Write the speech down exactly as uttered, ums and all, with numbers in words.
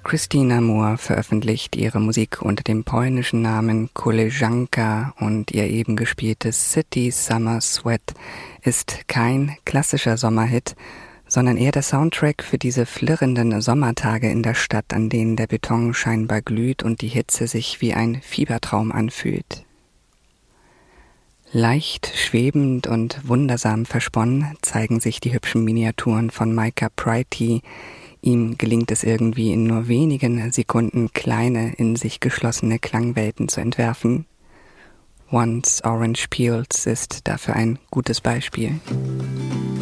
Christina Moore veröffentlicht ihre Musik unter dem polnischen Namen Koleżanka und ihr eben gespieltes City Summer Sweat ist kein klassischer Sommerhit, sondern eher der Soundtrack für diese flirrenden Sommertage in der Stadt, an denen der Beton scheinbar glüht und die Hitze sich wie ein Fiebertraum anfühlt. Leicht schwebend und wundersam versponnen zeigen sich die hübschen Miniaturen von Micah Prytee. Ihm gelingt es irgendwie in nur wenigen Sekunden kleine, in sich geschlossene Klangwelten zu entwerfen. Once Orange Peels ist dafür ein gutes Beispiel.